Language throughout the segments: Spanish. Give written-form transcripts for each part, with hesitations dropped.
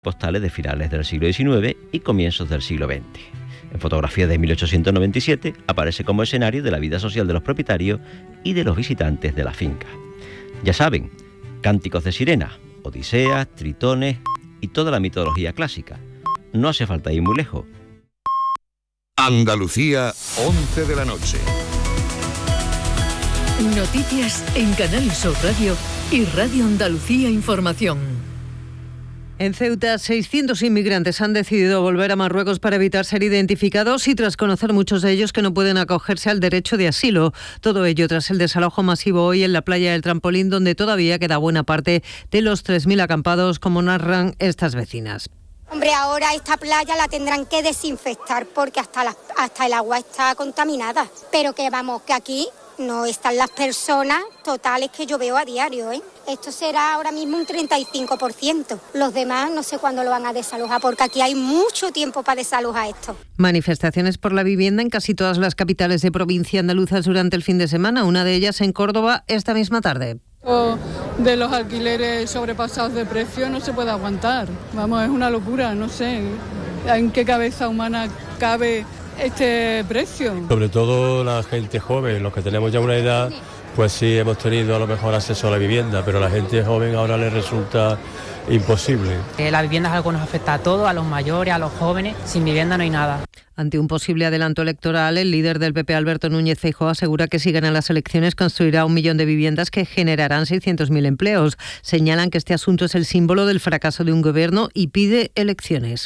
postales de finales del siglo XIX y comienzos del siglo XX. En fotografías de 1897 aparece como escenario de la vida social de los propietarios y de los visitantes de la finca. Ya saben, cánticos de sirena, odiseas, tritones y toda la mitología clásica. No hace falta ir muy lejos. Andalucía, 11 de la noche. Noticias en Canal Sur Radio y Radio Andalucía Información. En Ceuta, 600 inmigrantes han decidido volver a Marruecos para evitar ser identificados y tras conocer muchos de ellos que no pueden acogerse al derecho de asilo. Todo ello tras el desalojo masivo hoy en la playa del Trampolín, donde todavía queda buena parte de los 3.000 acampados, como narran estas vecinas. Hombre, ahora esta playa la tendrán que desinfectar porque hasta el agua está contaminada. Pero que vamos, que aquí no están las personas totales que yo veo a diario, ¿eh? Esto será ahora mismo un 35%. Los demás no sé cuándo lo van a desalojar, porque aquí hay mucho tiempo para desalojar esto. Manifestaciones por la vivienda en casi todas las capitales de provincia andaluzas durante el fin de semana, una de ellas en Córdoba esta misma tarde. De los alquileres sobrepasados de precio no se puede aguantar. Vamos, es una locura, no sé en qué cabeza humana cabe este precio. Sobre todo la gente joven, los que tenemos ya una edad, pues sí hemos tenido a lo mejor acceso a la vivienda, pero a la gente joven ahora les resulta imposible. La vivienda es algo que nos afecta a todos, a los mayores, a los jóvenes. Sin vivienda no hay nada. Ante un posible adelanto electoral, el líder del PP, Alberto Núñez Feijóo, asegura que si ganan las elecciones construirá 1 millón de viviendas que generarán 600.000 empleos. Señalan que este asunto es el símbolo del fracaso de un gobierno y pide elecciones.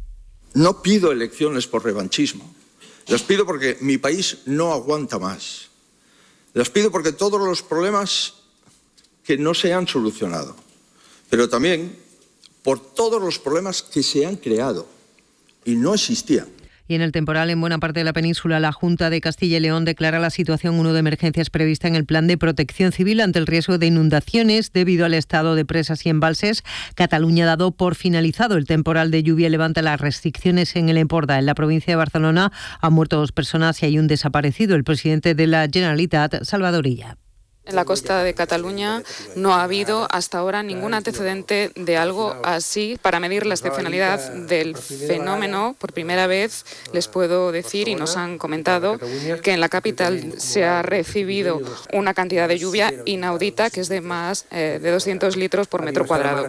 No pido elecciones por revanchismo. Las pido porque mi país no aguanta más. Las pido porque todos los problemas que no se han solucionado, pero también por todos los problemas que se han creado y no existían. Y en el temporal en buena parte de la península, la Junta de Castilla y León declara la situación 1 de emergencias prevista en el Plan de Protección Civil ante el riesgo de inundaciones debido al estado de presas y embalses. Cataluña ha dado por finalizado el temporal de lluvia y levanta las restricciones en el Empordà. En la provincia de Barcelona han muerto 2 personas y hay un desaparecido. El presidente de la Generalitat, Salvador Illa. En la costa de Cataluña no ha habido hasta ahora ningún antecedente de algo así. Para medir la excepcionalidad del fenómeno, por primera vez les puedo decir, y nos han comentado, que en la capital se ha recibido una cantidad de lluvia inaudita, que es de más de 200 litros por metro cuadrado.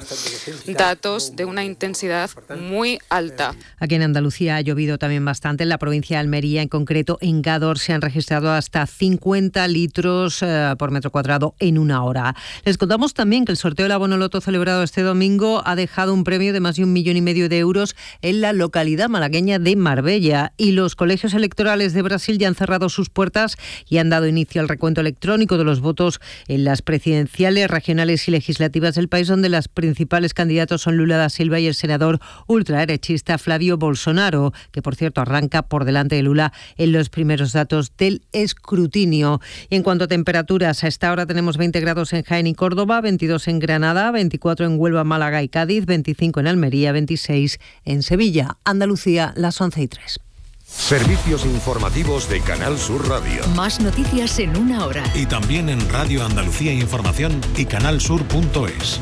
Datos de una intensidad muy alta. Aquí en Andalucía ha llovido también bastante. En la provincia de Almería, en concreto en Gádor, se han registrado hasta 50 litros por metro cuadrado en 1 hora. Les contamos también que el sorteo del abono loto celebrado este domingo ha dejado un premio de más de 1,5 millones de euros en la localidad malagueña de Marbella, y los colegios electorales de Brasil ya han cerrado sus puertas y han dado inicio al recuento electrónico de los votos en las presidenciales, regionales y legislativas del país, donde los principales candidatos son Lula da Silva y el senador ultraderechista Flávio Bolsonaro, que por cierto arranca por delante de Lula en los primeros datos del escrutinio. Y en cuanto a temperaturas, a esta hora tenemos 20 grados en Jaén y Córdoba, 22 en Granada, 24 en Huelva, Málaga y Cádiz, 25 en Almería, 26 en Sevilla. Andalucía, las 11:03. Servicios informativos de Canal Sur Radio. Más noticias en 1 hora. Y también en Radio Andalucía Información y canalsur.es.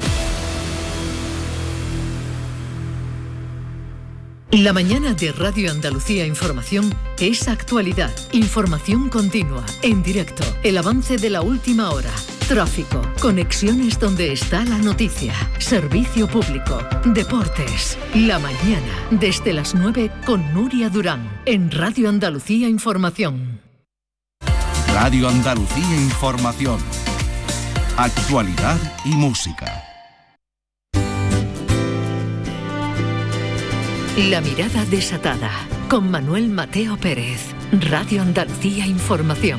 La mañana de Radio Andalucía Información es actualidad, información continua, en directo, el avance de la última hora, tráfico, conexiones donde está la noticia, servicio público, deportes. La mañana, desde las 9 con Nuria Durán, en Radio Andalucía Información. Radio Andalucía Información. Actualidad y música. La mirada desatada, con Manuel Mateo Pérez. Radio Andalucía Información.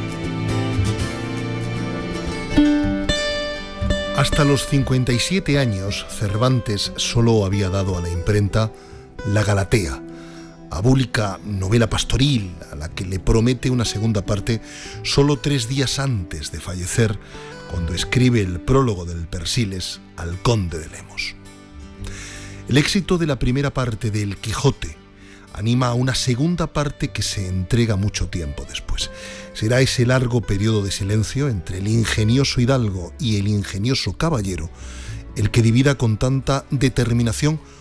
Hasta los 57 años, Cervantes solo había dado a la imprenta La Galatea, abúlica novela pastoril a la que le promete una segunda parte solo 3 días antes de fallecer, cuando escribe el prólogo del Persiles al conde de Lemos. El éxito de la primera parte de El Quijote anima a una segunda parte que se entrega mucho tiempo después. Será ese largo periodo de silencio entre el ingenioso hidalgo y el ingenioso caballero el que divida con tanta determinación